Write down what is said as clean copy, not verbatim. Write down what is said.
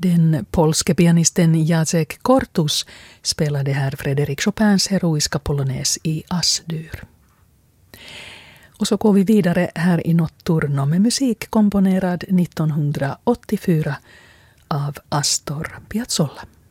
Den polske pianisten Jacek Kortus spelade här Frédéric Chopins heroiska polonäs i As-dur. Och så går vi vidare här i Notturno med musik komponerad 1984 av Astor Piazzolla.